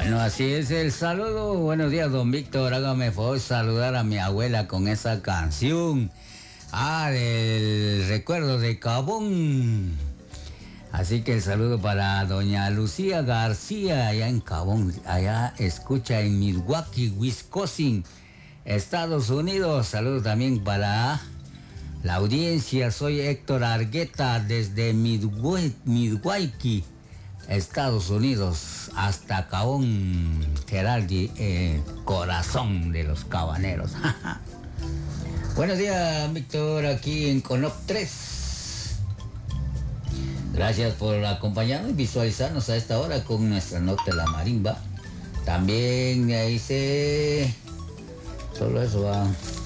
Bueno, así es el saludo. Buenos días, don Víctor. Hágame favor saludar a mi abuela con esa canción. Del recuerdo de Cabón. Así que el saludo para doña Lucía García, allá en Cabón. Allá escucha en Milwaukee, Wisconsin, Estados Unidos. Saludo también para la audiencia. Soy Héctor Argueta desde Milwaukee, Estados Unidos, hasta Cabón, Geraldi, corazón de los cabaneros. Buenos días, Víctor, aquí en Conop 3. Gracias por acompañarnos y visualizarnos a esta hora con nuestra nota de la marimba. También me hice... Solo eso va.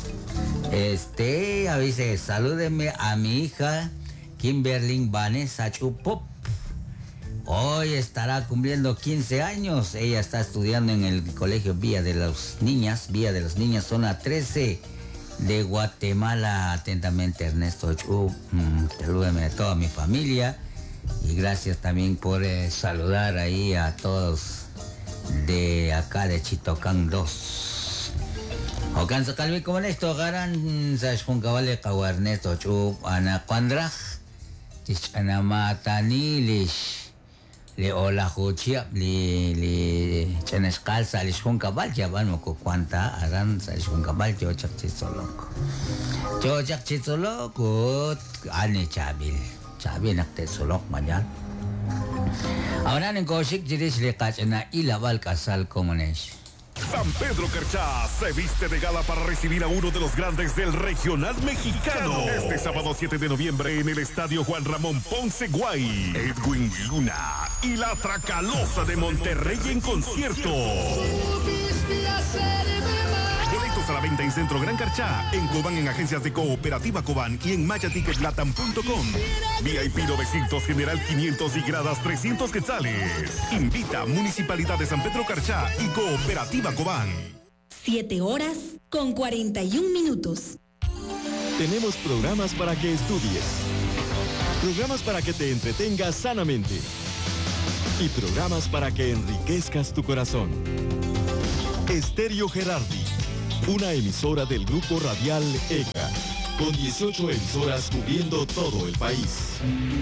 Avise, salúdeme a mi hija Kimberly Vanessa Chupop. Hoy estará cumpliendo 15 años. Ella está estudiando en el colegio Villa de las Niñas, zona 13 de Guatemala. Atentamente, Ernesto Chu. Salúdeme a toda mi familia. Y gracias también por saludar ahí a todos de acá de Chitocán 2. Ocanza Calvi como esto, Garan, Sashun Cabale, Kawa Ernesto Chu, Ana Cuandraj, Tichana Matanilish. Le ola huchia li chenes calza li shun cabal ya vano ko cuanta aran sa shun cabal yo chak chisoloko ane chabil nak te solok mañan ahora en koshik jiris le kachana ilabal kasal komonesh. San Pedro Carchá se viste de gala para recibir a uno de los grandes del regional mexicano. Este sábado 7 de noviembre en el Estadio Juan Ramón Ponce Guay. Edwin Luna y la Tracalosa de Monterrey en concierto. Boletos a la venta en Centro Gran Carchá, en Cobán en agencias de Cooperativa Cobán y en mayaticketlatam.com. VIP 900, General 500 y gradas 300 quetzales. Invita Municipalidad de San Pedro Carchá y Cooperativa Cobán. 7:41. Tenemos programas para que estudies, programas para que te entretengas sanamente y programas para que enriquezcas tu corazón. Estéreo Gerardi, una emisora del grupo radial ECA, con 18 emisoras cubriendo todo el país.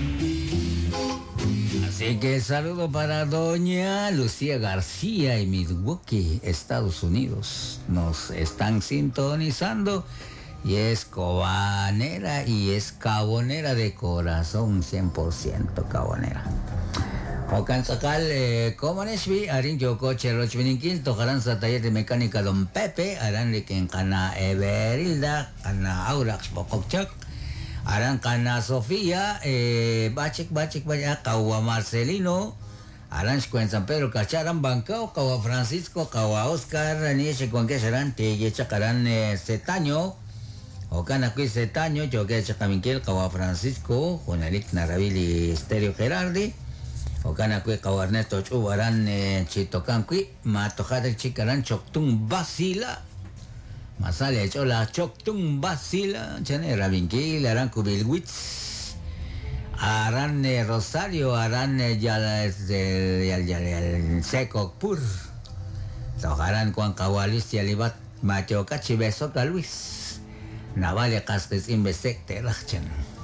Así que saludo para doña Lucía García en Milwaukee, Estados Unidos. Nos están sintonizando y es cobanera y es cabonera de corazón, 100% cabonera. Ocan sacal, como Neshvi, Arin Yocoche, Rochvininkil, tocarán sa taller de mecánica Don Pepe, harán de quien cana Everilda, cana Aurax Pococchac, harán cana Sofía, Bachik, Kawa Marcelino, harán en San Pedro Cacharan Bancao, Kawa Francisco, Kawa Oscar, Nieche con que serán, te chacarán Cetaño, Ocan aquí Cetaño, yo que chacaminquil, Kawa Francisco, Juanalik Naravili, Estéreo Gerardi. Okana kwe kawarneto chubaran chitokan kwe matojadel chikaran choktung basila masale chola choktung basila chane rabinkil aran kubilwitz aran Rosario aran yal sekokpur tojaran kuan kawalis yalibat machoka chibeso Luis navale kastes investekte rachan.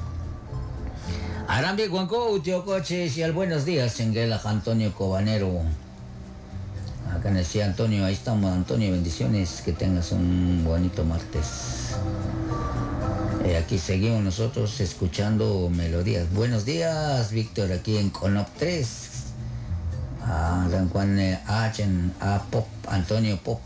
Arambi Guanco, Utiocoche, y al buenos días, Chenguela, Antonio Cobanero. Acá decía Antonio, ahí estamos, Antonio, bendiciones, que tengas un bonito martes. Aquí seguimos nosotros escuchando melodías. Buenos días, Víctor, aquí en Conop 3. Dan Juan Achen, a Pop, Antonio Pop.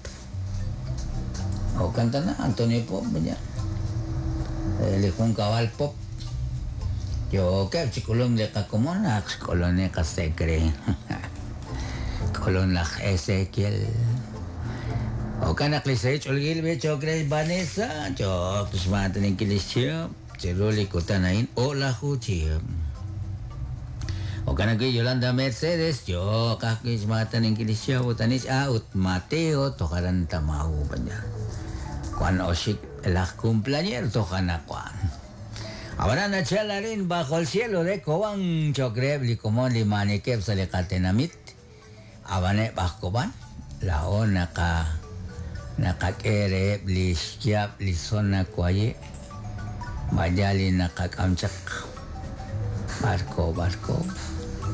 O cantan Antonio Pop, ya. Le Juan Cabal Pop. Yo que chicolón de Cacomona, coloneca se cree. Colon la Ezequiel. O canak lisay cholgil becho crees Vanessa. Yo pues matan que les chio. Cheroli cotanain o la juchi. O canak Yolanda Mercedes. Yo kakis matan que les chio. Botanis out Mateo tocaran tamau banya. Cuando oshik la cumpleaños tocan cuan. Ahora Nachalarin bajo el cielo de Cobán, Chocrebli, como Limani, Kepsa, Catenamit. abane baskoban lao nakakere blisyap lisona kwaye majali nakakamchak barko